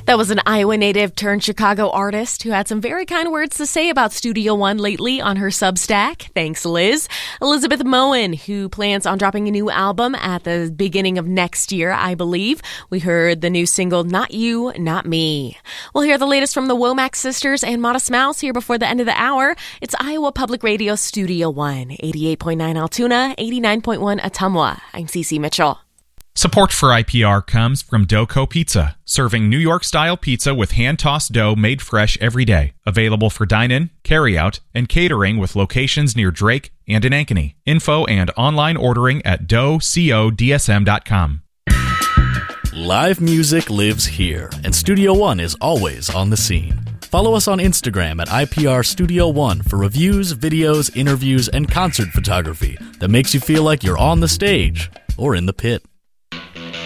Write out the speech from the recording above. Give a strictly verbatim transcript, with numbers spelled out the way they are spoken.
That was an Iowa native turned Chicago artist who had some very kind words to say about Studio One lately on her Substack. Thanks, Liz. Elizabeth Moen, who plans on dropping a new album at the beginning of next year, I believe. We heard the new single, Not You, Not Me. We'll hear the latest from the Womack Sisters and Modest Mouse here before the end of the hour. It's Iowa Public Radio Studio One, eighty-eight point nine Altoona, eighty-nine point one Ottumwa. I'm Cece Mitchell. Support for I P R comes from Doco Pizza, serving New York-style pizza with hand-tossed dough made fresh every day. Available for dine-in, carry-out, and catering with locations near Drake and in Ankeny. Info and online ordering at dough co d s m dot com. Live music lives here, and Studio One is always on the scene. Follow us on Instagram at I P R Studio One for reviews, videos, interviews, and concert photography that makes you feel like you're on the stage or in the pit.